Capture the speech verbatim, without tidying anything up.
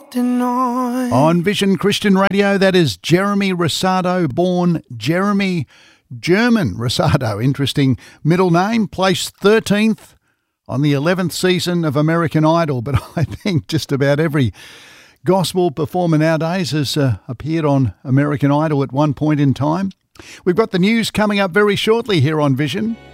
deny. On Vision Christian Radio, that is Jeremy Rosado, born Jeremy German Rosado. Interesting middle name. Placed thirteenth on the eleventh season of American Idol. But I think just about every gospel performer nowadays has uh, appeared on American Idol at one point in time. We've got the news coming up very shortly here on Vision.